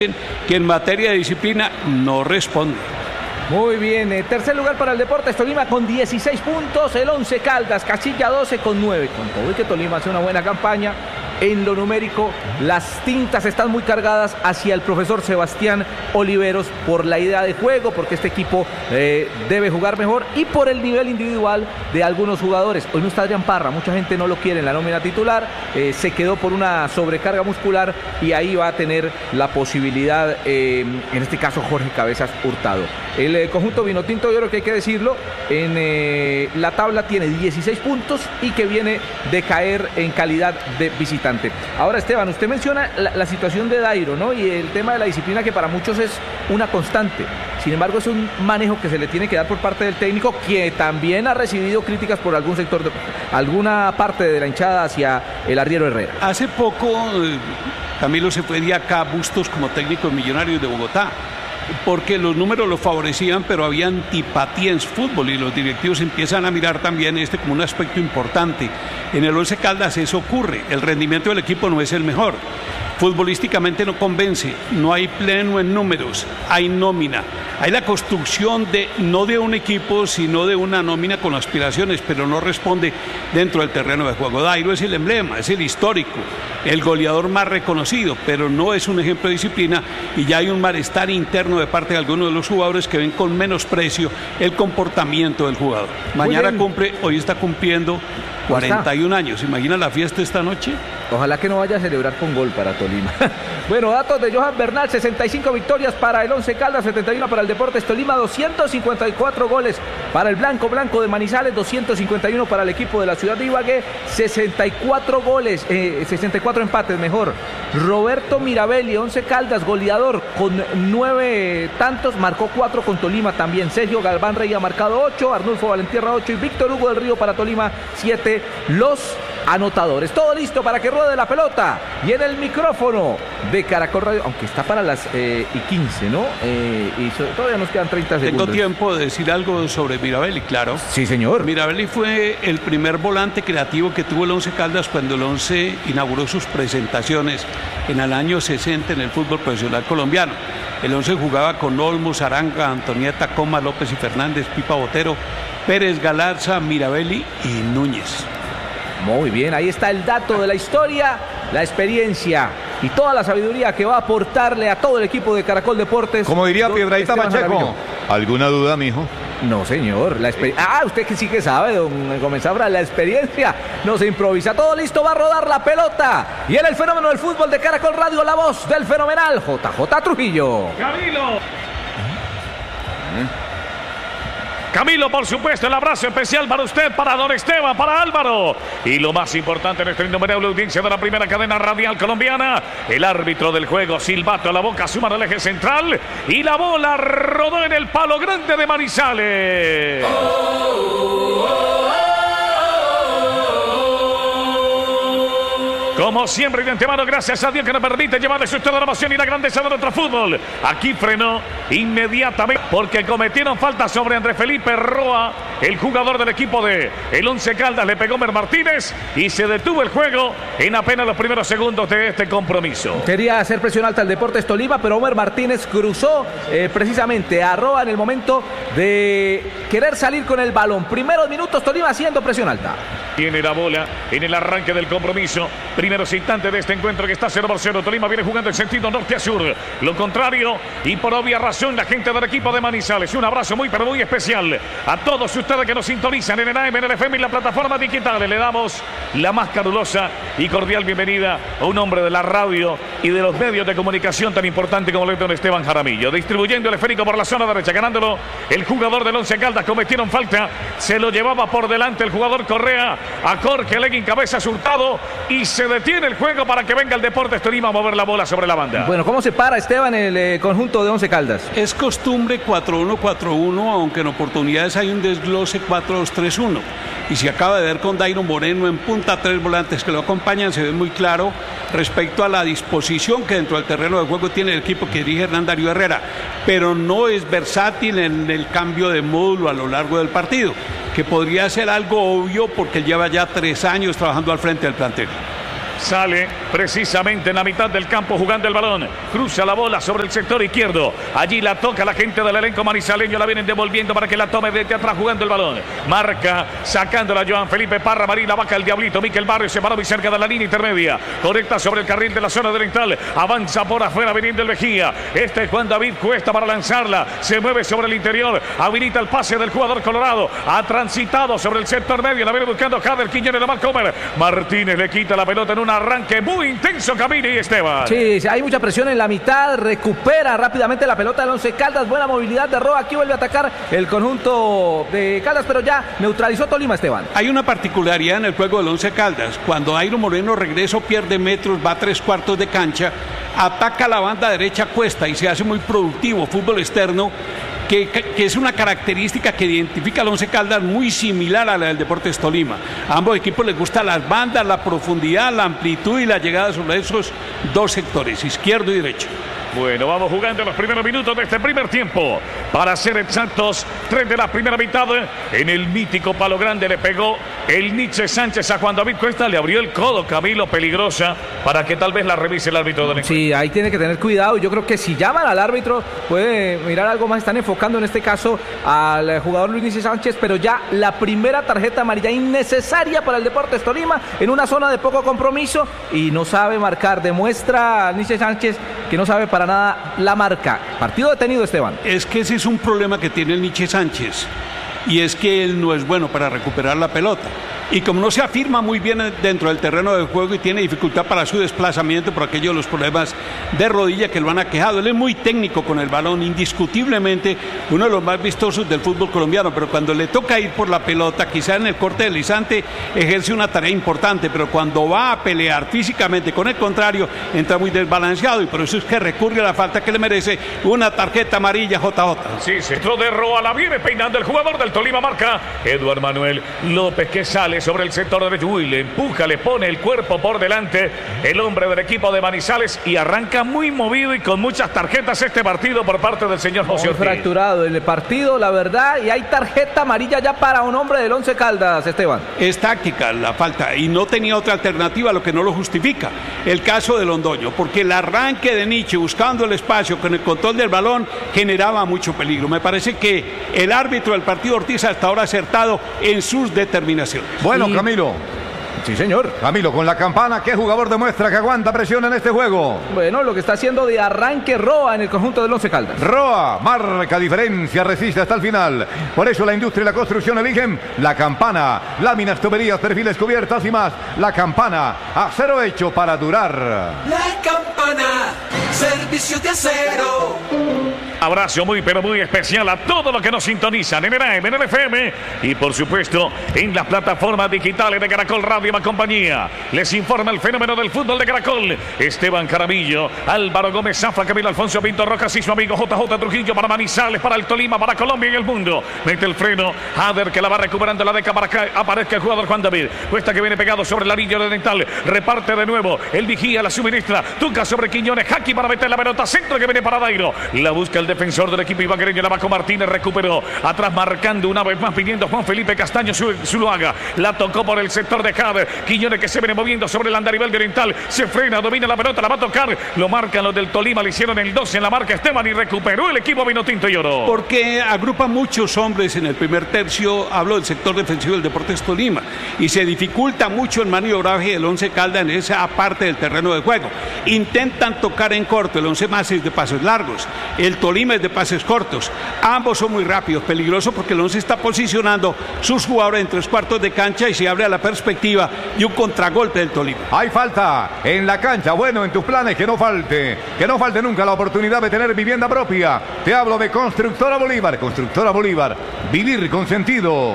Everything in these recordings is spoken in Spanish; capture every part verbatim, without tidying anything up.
que en materia de disciplina no responde. Muy bien, eh, tercer lugar para el Deportes Tolima con dieciséis puntos, el Once Caldas, Casilla doce con nueve. Con todo y que Tolima hace una buena campaña en lo numérico, las tintas están muy cargadas hacia el profesor Sebastián Oliveros por la idea de juego, porque este equipo eh, debe jugar mejor y por el nivel individual de algunos jugadores. Hoy no está Adrián Parra, mucha gente no lo quiere en la nómina titular, eh, se quedó por una sobrecarga muscular y ahí va a tener la posibilidad, eh, en este caso Jorge Cabezas Hurtado. El eh, conjunto vinotinto, yo creo que hay que decirlo, en eh, la tabla tiene dieciséis puntos y que viene de caer en calidad de visitante. Ahora, Esteban, usted menciona la, la situación de Dairo, ¿no? Y el tema de la disciplina, que para muchos es una constante. Sin embargo, es un manejo que se le tiene que dar por parte del técnico, que también ha recibido críticas por algún sector, de, alguna parte de la hinchada hacia el arriero Herrera. Hace poco, eh, Camilo se fue de acá a Bustos como técnico de Millonarios de Bogotá, porque los números lo favorecían, pero había antipatía en su fútbol y los directivos empiezan a mirar también este como un aspecto importante. En el Once Caldas eso ocurre, el rendimiento del equipo no es el mejor, futbolísticamente no convence, no hay pleno en números, hay nómina, hay la construcción de no de un equipo sino de una nómina con aspiraciones, pero no responde dentro del terreno de juego. Dairo es el emblema, es el histórico, el goleador más reconocido, pero no es un ejemplo de disciplina y ya hay un malestar interno de parte de algunos de los jugadores que ven con menosprecio el comportamiento del jugador. Mañana cumple, hoy está cumpliendo cuarenta y un años. ¿Imagina la fiesta esta noche? Ojalá que no vaya a celebrar con gol para Tolima. Bueno, datos de Johan Bernal: sesenta y cinco victorias para el Once Caldas, setenta y uno para el Deportes Tolima, doscientos cincuenta y cuatro goles para el Blanco Blanco de Manizales, doscientos cincuenta y uno para el equipo de la ciudad de Ibagué, sesenta y cuatro goles, eh, sesenta y cuatro empates mejor. Roberto Mirabelli, Once Caldas, goleador con nueve tantos, marcó cuatro con Tolima también. Sergio Galván Rey ha marcado ocho, Arnulfo Valentierra ocho y Víctor Hugo del Río para Tolima siete, los anotadores. Todo listo para que ruede la pelota y en el micrófono de Caracol Radio, aunque está para las eh, y quince, ¿no? Eh, y so, todavía nos quedan treinta segundos. Tengo tiempo de decir algo sobre Mirabelli, claro. Sí, señor. Mirabelli fue el primer volante creativo que tuvo el Once Caldas cuando el Once inauguró sus presentaciones en el año sesenta en el fútbol profesional colombiano. El Once jugaba con Olmos, Aranga, Antonieta, Coma, López y Fernández, Pipa Botero, Pérez Galarza, Mirabelli y Núñez. Muy bien, ahí está el dato de la historia, la experiencia y toda la sabiduría que va a aportarle a todo el equipo de Caracol Deportes. Como diría Piedradita Pacheco, ¿alguna duda, mijo? No, señor. La ah, usted que sí que sabe, don Gómez Zafra, la experiencia no se improvisa. Todo listo, va a rodar la pelota. Y en el fenómeno del fútbol de Caracol Radio, la voz del fenomenal J J Trujillo. Camilo. Camilo, por supuesto, el abrazo especial para usted, para don Esteban, para Álvaro. Y lo más importante en esta innumerable audiencia de la primera cadena radial colombiana, el árbitro del juego, silbato a la boca, suma al eje central y la bola rodó en el palo grande de Manizales. Oh, oh, oh. Como siempre, de antemano, gracias a Dios que nos permite llevarles usted la emoción y la grandeza de nuestro fútbol. Aquí frenó inmediatamente porque cometieron falta sobre Andrés Felipe Roa, el jugador del equipo de el Once Caldas. Le pegó Mer Martínez y se detuvo el juego en apenas los primeros segundos de este compromiso. Quería hacer presión alta al Deportes Tolima, pero Omer Martínez cruzó eh, precisamente a Roa en el momento de querer salir con el balón. Primeros minutos, Tolima haciendo presión alta. Tiene la bola en el arranque del compromiso. Primeros instantes de este encuentro que está cero por cero. Tolima viene jugando en sentido norte a sur. Lo contrario, y por obvia razón, la gente del equipo de Manizales. Un abrazo muy, pero muy especial a todos ustedes que nos sintonizan en el A M, en el F M y la plataforma digital. Le damos la más calurosa y cordial bienvenida a un hombre de la radio y de los medios de comunicación tan importante como el don Esteban Jaramillo. Distribuyendo el esférico por la zona derecha, ganándolo el jugador del Once Caldas. Cometieron falta, se lo llevaba por delante el jugador Correa a Jorge Leguín Cabezas Hurtado y se detiene el juego para que venga el Deportes Tolima a mover la bola sobre la banda. Bueno, ¿cómo se para, Esteban, el eh, conjunto de Once Caldas? Es costumbre cuatro uno cuatro uno, aunque en oportunidades hay un desglose cuatro dos tres uno. Y se acaba de ver con Dairo Moreno en punta, tres volantes que lo acompañan, se ve muy claro respecto a la disposición que dentro del terreno de juego tiene el equipo que dirige Hernán Darío Herrera, pero no es versátil en el cambio de módulo a lo largo del partido, que podría ser algo obvio porque lleva ya tres años trabajando al frente del plantel. Sale precisamente en la mitad del campo jugando el balón. Cruza la bola sobre el sector izquierdo. Allí la toca la gente del elenco manizaleño. La vienen devolviendo para que la tome desde atrás jugando el balón. Marca sacándola Joan Felipe Parra. Marina Vaca, el Diablito. Miquel Barrio se paró muy cerca de la línea intermedia. Conecta sobre el carril de la zona oriental. Avanza por afuera viniendo el Vejía. Este es Juan David Cuesta para lanzarla. Se mueve sobre el interior. Habilita el pase del jugador colorado. Ha transitado sobre el sector medio. La viene buscando Jader Quiñones. La va a comer. Martínez le quita la pelota en un arranque muy intenso. Camini y Esteban. Sí, hay mucha presión en la mitad. Recupera rápidamente la pelota del Once Caldas. Buena movilidad de Roa. Aquí vuelve a atacar el conjunto de Caldas, pero ya neutralizó Tolima, Esteban. Hay una particularidad en el juego del Once Caldas. Cuando Airo Moreno regresa, pierde metros, va a tres cuartos de cancha, ataca la banda derecha Cuesta y se hace muy productivo. Fútbol externo. Que, que es una característica que identifica al Once Caldas muy similar a la del Deportes Tolima. A ambos equipos les gustan las bandas, la profundidad, la amplitud y la llegada sobre esos dos sectores, izquierdo y derecho. Bueno, vamos jugando los primeros minutos de este primer tiempo. Para ser exactos, tres de la primera mitad. En el mítico palo grande le pegó el Nietzsche Sánchez a Juan David Cuesta. Le abrió el codo Camilo, peligrosa, para que tal vez la revise el árbitro del encuentro. Sí, ahí tiene que tener cuidado. Yo creo que si llaman al árbitro puede mirar algo más. Están enfocando en este caso al jugador Luis Nietzsche Sánchez, pero ya la primera tarjeta amarilla innecesaria para el Deportes Tolima en una zona de poco compromiso y no sabe marcar. Demuestra Nietzsche Sánchez que no sabe para nada la marca. Partido detenido, Esteban. Es que ese es un problema que tiene el Nietzsche Sánchez y es que él no es bueno para recuperar la pelota. Y como no se afirma muy bien dentro del terreno de juego y tiene dificultad para su desplazamiento por aquellos los problemas de rodilla que lo han aquejado, él es muy técnico con el balón, indiscutiblemente uno de los más vistosos del fútbol colombiano, pero cuando le toca ir por la pelota, quizá en el corte deslizante ejerce una tarea importante, pero cuando va a pelear físicamente con el contrario, entra muy desbalanceado y por eso es que recurre a la falta que le merece una tarjeta amarilla. J J. Sí, centro de Roa, la viene peinando el jugador del Tolima, marca Eduardo Manuel López, que sale sobre el sector derecho. Uy, le empuja, le pone el cuerpo por delante el hombre del equipo de Manizales y arranca muy movido y con muchas tarjetas este partido por parte del señor José Ortiz. Fracturado el partido, la verdad, y hay tarjeta amarilla ya para un hombre del Once Caldas, Esteban. Es táctica la falta y no tenía otra alternativa, lo que no lo justifica. El caso de Londoño, porque el arranque de Nietzsche buscando el espacio con el control del balón generaba mucho peligro. Me parece que el árbitro del partido Ortiz hasta ahora ha acertado en sus determinaciones. Bueno, Camilo. Sí, señor. Camilo, con la campana, ¿qué jugador demuestra que aguanta presión en este juego? Bueno, lo que está haciendo de arranque Roa en el conjunto del Once Caldas. Roa, marca diferencia, resiste hasta el final. Por eso la industria y la construcción eligen la campana. Láminas, tuberías, perfiles, cubiertas y más. La campana, acero hecho para durar. La campana, servicio de acero. Abrazo muy pero muy especial a todos los que nos sintonizan en el A M, en el F M y por supuesto en las plataformas digitales de Caracol Radio y compañía. Les informa el fenómeno del fútbol de Caracol, Esteban Caramillo, Álvaro Gómez Zafra, Camilo Alfonso Pinto Rojas y su amigo J J Trujillo para Manizales, para el Tolima, para Colombia y el mundo. Mete el freno, Jader que la va recuperando la deca para que aparezca el jugador Juan David. Cuesta que viene pegado sobre la línea dental, reparte de nuevo, el vigía la suministra, Tuca sobre Quiñones, Jaqui para meter la pelota, centro que viene para Dairo, la busca el defensor del equipo ibaguereño, la Baco Martínez, recuperó, atrás marcando una vez más pidiendo Juan Felipe Castaño Zuluaga, la tocó por el sector de Jader, Quiñones que se viene moviendo sobre el andarivel de oriental, se frena, domina la pelota, la va a tocar, lo marcan los del Tolima, le hicieron el doce en la marca Esteban y recuperó el equipo vino tinto y oro. Porque agrupa muchos hombres en el primer tercio, hablo del sector defensivo del Deportes Tolima, y se dificulta mucho el maniobraje del Once Caldas en esa parte del terreno de juego. Intentan tocar en corto, el Once más es de pasos largos, el Tolima es de pases cortos, ambos son muy rápidos, peligrosos porque el Once está posicionando sus jugadores en tres cuartos de cancha y se abre a la perspectiva y un contragolpe del Tolima. Hay falta en la cancha, bueno, en tus planes que no falte, que no falte nunca la oportunidad de tener vivienda propia. Te hablo de Constructora Bolívar, Constructora Bolívar, vivir con sentido.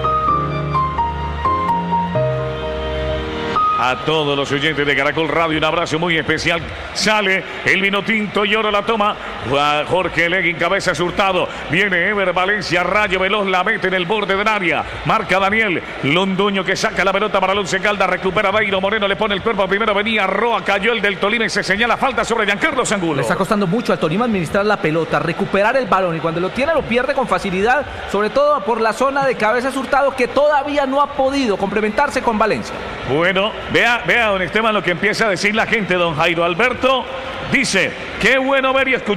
A todos los oyentes de Caracol Radio, un abrazo muy especial. Sale el vino tinto y oro, la toma Jorge Leguín, cabeza Hurtado. Viene Ever Valencia, rayo veloz, la mete en el borde del área. Marca Daniel Londoño que saca la pelota para el Once Caldas. Recupera Dairo Moreno, le pone el cuerpo. Primero venía Roa, cayó el del Tolima y se señala falta sobre Giancarlo Angulo. Le está costando mucho al Tolima administrar la pelota, recuperar el balón y cuando lo tiene lo pierde con facilidad, sobre todo por la zona de cabeza Hurtado que todavía no ha podido complementarse con Valencia. Bueno, Vea, vea, don Esteban, lo que empieza a decir la gente. Don Jairo Alberto dice, qué bueno ver y escuchar